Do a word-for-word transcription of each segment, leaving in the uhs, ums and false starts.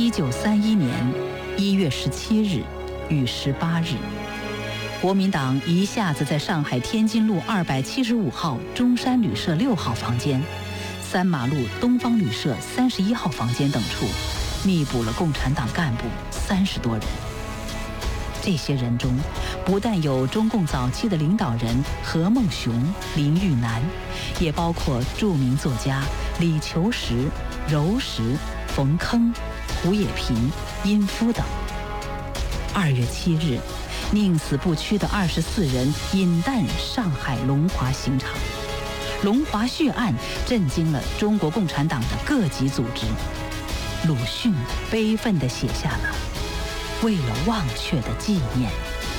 一九三一年一月十七日与十八日，国民党一下子在上海天津路二百七十五号中山旅社六号房间、三马路东方旅社三十一号房间等处，密捕了共产党干部三十多人。这些人中，不但有中共早期的领导人何孟雄、林育南，也包括著名作家李求实、柔石、冯铿、胡也平、殷夫等。二月七日，宁死不屈的二十四人引弹上海龙华刑场，龙华血案震惊了中国共产党的各级组织。鲁迅悲愤地写下了“为了忘却的纪念”。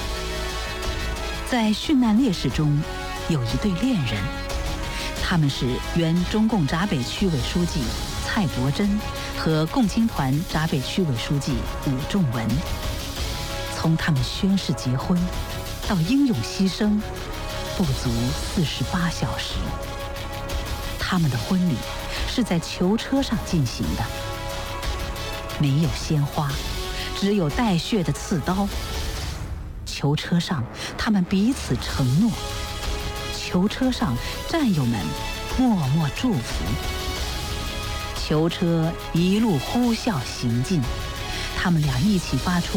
在殉难烈士中，有一对恋人，他们是原中共闸北区委书记蔡伯珍和共青团闸北区委书记伍仲文。从他们宣誓结婚到英勇牺牲，不足四十八小时。他们的婚礼是在囚车上进行的，没有鲜花，只有带血的刺刀。囚车上，他们彼此承诺；囚车上，战友们默默祝福。囚车一路呼啸行进，他们俩一起发出